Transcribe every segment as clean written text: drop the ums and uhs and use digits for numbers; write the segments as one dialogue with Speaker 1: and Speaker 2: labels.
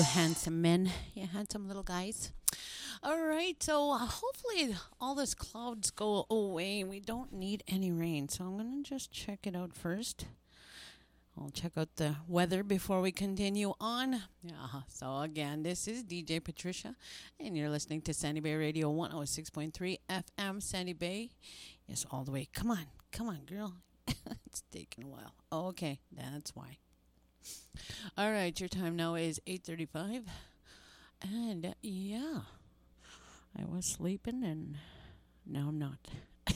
Speaker 1: handsome men, you handsome little guys. All right, so hopefully all this clouds go away. We don't need any rain, so I'm going to just check it out first. I'll check out the weather before we continue on. Yeah, so again, this is DJ Patricia, and you're listening to Sandy Bay Radio 106.3 FM, Sandy Bay. Yes, all the way. Come on, girl. It's taking a while. Okay, that's why. All right, your time now is 8:35, and yeah, I was sleeping, and now I'm not.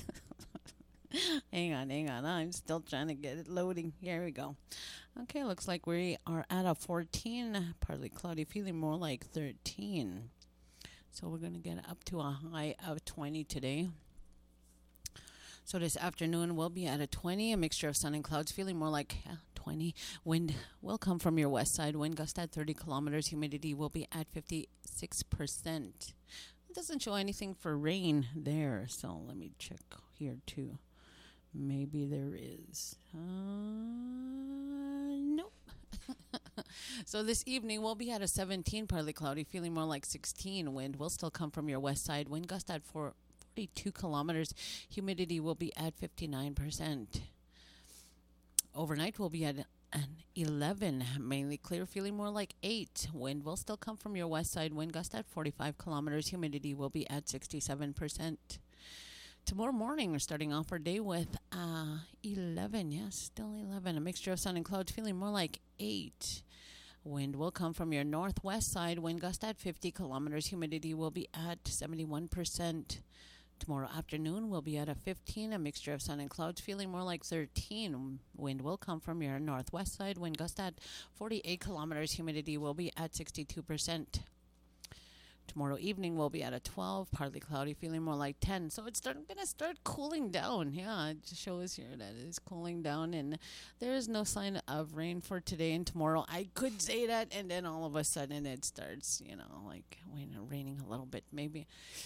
Speaker 1: Hang on. I'm still trying to get it loading. Here we go. Okay, looks like we are at a 14, partly cloudy, feeling more like 13. So we're going to get up to a high of 20 today. So this afternoon we'll be at a 20, a mixture of sun and clouds, feeling more like 20. Wind will come from your west side. Wind gust at 30 kilometers. Humidity will be at 56%. It doesn't show anything for rain there. So let me check here too. Maybe there is. Nope. So this evening we'll be at a 17, partly cloudy, feeling more like 16. Wind will still come from your west side. Wind gust at 42 kilometers. Humidity will be at 59%. Overnight we'll be at an 11, mainly clear, feeling more like 8. Wind will still come from your west side. Wind gust at 45 kilometers. Humidity will be at 67%. Tomorrow morning, we're starting off our day with 11. Yes, still 11. A mixture of sun and clouds, feeling more like 8. Wind will come from your northwest side. Wind gust at 50 kilometers. Humidity will be at 71%. Tomorrow afternoon, we'll be at a 15. A mixture of sun and clouds, feeling more like 13. Wind will come from your northwest side. Wind gust at 48 kilometers. Humidity will be at 62%. Tomorrow evening, we'll be at a 12, partly cloudy, feeling more like 10. So it's going to start cooling down. Yeah, it just shows here that it's cooling down, and there is no sign of rain for today and tomorrow. I could say that, and then all of a sudden it starts, like raining a little bit, maybe.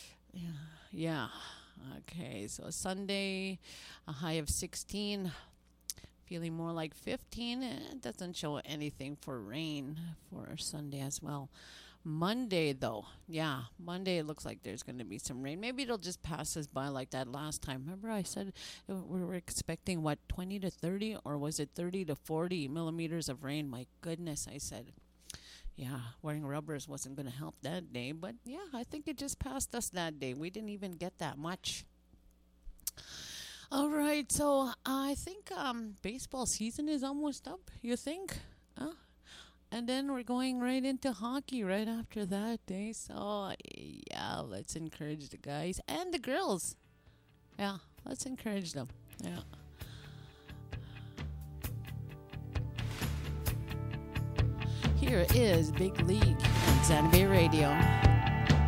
Speaker 1: Yeah. Okay, so Sunday, a high of 16, feeling more like 15. It doesn't show anything for rain for Sunday as well. Monday, though, Monday it looks like there's going to be some rain. Maybe it'll just pass us by like that last time. Remember I said we were expecting, 20 to 30, or was it 30 to 40 millimeters of rain? My goodness, I said. Yeah, wearing rubbers wasn't going to help that day. But, yeah, I think it just passed us that day. We didn't even get that much. All right, so I think baseball season is almost up, you think? And then we're going right into hockey right after that, eh? So, yeah, let's encourage the guys and the girls. Yeah, let's encourage them. Yeah. Here is Big League on Sandy Bay Radio.